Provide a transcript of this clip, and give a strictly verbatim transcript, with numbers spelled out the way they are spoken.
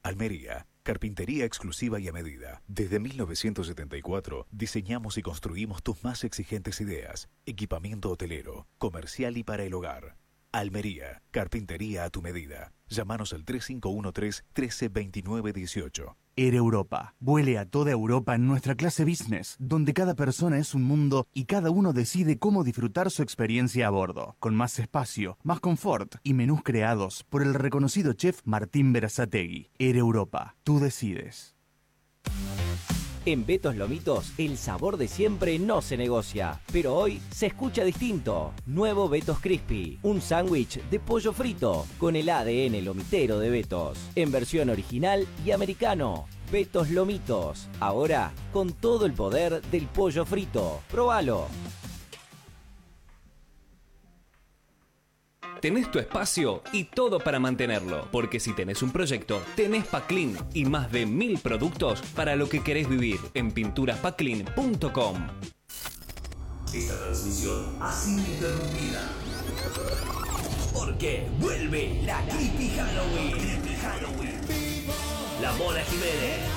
Almería, carpintería exclusiva y a medida. Desde mil novecientos setenta y cuatro diseñamos y construimos tus más exigentes ideas. Equipamiento hotelero, comercial y para el hogar. Almería, carpintería a tu medida. Llámanos al tres cinco uno tres, uno tres dos nueve uno ocho. Air Europa. Vuele a toda Europa en nuestra clase business, donde cada persona es un mundo y cada uno decide cómo disfrutar su experiencia a bordo. Con más espacio, más confort y menús creados por el reconocido chef Martín Berazategui. Air Europa. Tú decides. En Betos Lomitos, el sabor de siempre no se negocia, pero hoy se escucha distinto. Nuevo Betos Crispy, un sándwich de pollo frito con el A D N lomitero de Betos, en versión original y americano. Betos Lomitos, ahora con todo el poder del pollo frito. ¡Próbalo! Tenés tu espacio y todo para mantenerlo, porque si tenés un proyecto, tenés Paclin y más de mil productos para lo que querés vivir en pinturas paclin punto com. Esta transmisión ha sido interrumpida porque vuelve la Creepy Halloween. Creepy Halloween. La Mona Jiménez,